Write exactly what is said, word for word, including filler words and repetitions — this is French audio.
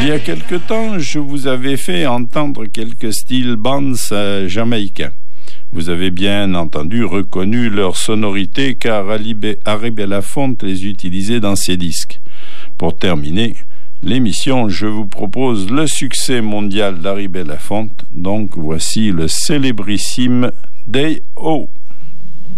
y a quelque temps, je vous avais fait entendre quelques steel bands euh, jamaïcains. Vous avez bien entendu reconnu leur sonorité car Harry Belafonte les utilisait dans ses disques. Pour terminer l'émission, je vous propose le succès mondial d'Harry Belafonte. Donc voici le célébrissime Day O.